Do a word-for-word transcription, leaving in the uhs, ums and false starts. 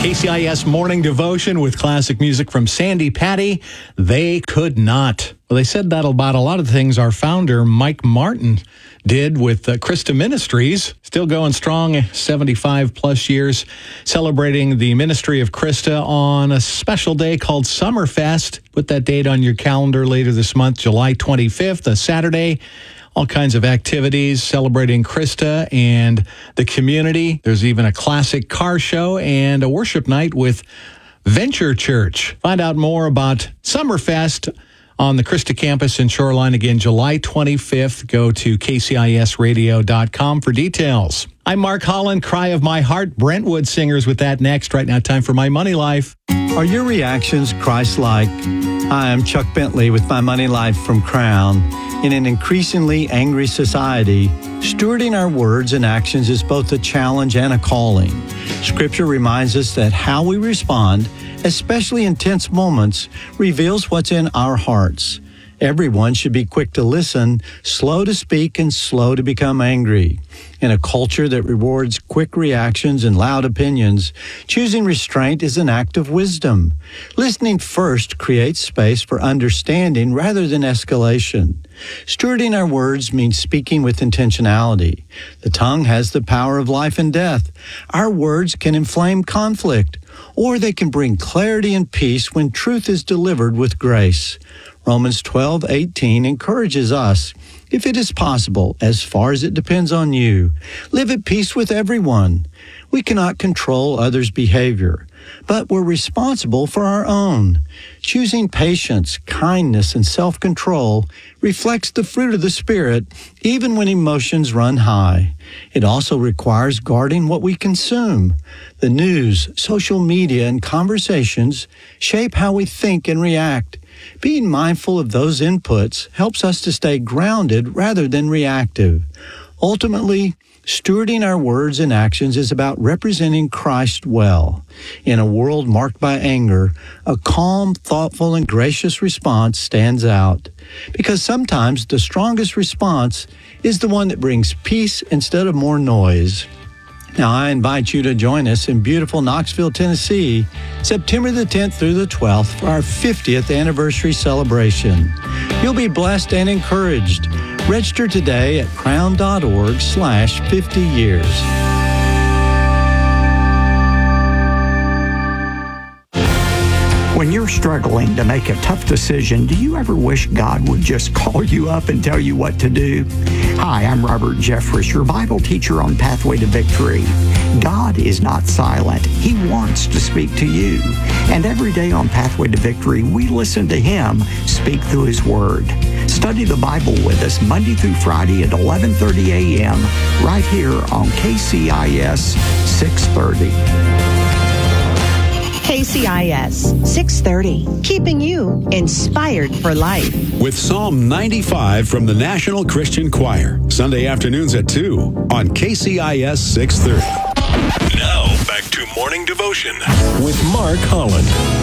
K C I S Morning Devotion with classic music from Sandy Patty. They could not. Well, they said that about a lot of things our founder, Mike Martin, did with uh, Christa Ministries. Still going strong, seventy-five plus years, celebrating the ministry of Christa on a special day called Summerfest. Put that date on your calendar later this month, July twenty-fifth, a Saturday. All kinds of activities celebrating Christa and the community. There's even a classic car show and a worship night with Venture Church. Find out more about Summerfest on the Christa campus in Shoreline. Again, July twenty-fifth. Go to K C I S radio dot com for details. I'm Mark Holland, Cry of My Heart. Brentwood Singers with that next. Right now, time for My Money Life. Are your reactions Christ-like? Hi, I'm Chuck Bentley with My Money Life from Crown. In an increasingly angry society, stewarding our words and actions is both a challenge and a calling. Scripture reminds us that how we respond, especially in tense moments, reveals what's in our hearts. Everyone should be quick to listen, slow to speak, and slow to become angry. In a culture that rewards quick reactions and loud opinions, choosing restraint is an act of wisdom. Listening first creates space for understanding rather than escalation. Stewarding our words means speaking with intentionality. The tongue has the power of life and death. Our words can inflame conflict, or they can bring clarity and peace when truth is delivered with grace. Romans twelve eighteen encourages us, if it is possible, as far as it depends on you, live at peace with everyone. We cannot control others' behavior, but we're responsible for our own. Choosing patience, kindness, and self-control reflects the fruit of the Spirit, even when emotions run high. It also requires guarding what we consume. The news, social media, and conversations shape how we think and react. Being mindful of those inputs helps us to stay grounded rather than reactive. Ultimately, stewarding our words and actions is about representing Christ well. In a world marked by anger, a calm, thoughtful, and gracious response stands out. Because sometimes the strongest response is the one that brings peace instead of more noise. Now, I invite you to join us in beautiful Knoxville, Tennessee, September the tenth through the twelfth for our fiftieth anniversary celebration. You'll be blessed and encouraged. Register today at crown.org slash 50 years. When you're struggling to make a tough decision, do you ever wish God would just call you up and tell you what to do? Hi, I'm Robert Jeffress, your Bible teacher on Pathway to Victory. God is not silent. He wants to speak to you. And every day on Pathway to Victory, we listen to Him speak through His Word. Study the Bible with us Monday through Friday at eleven thirty a.m. right here on K C I S six thirty. K C I S six thirty, keeping you inspired for life. With Psalm ninety-five from the National Christian Choir, Sunday afternoons at two on K C I S six thirty. Now, back to Morning Devotion With Mark Holland.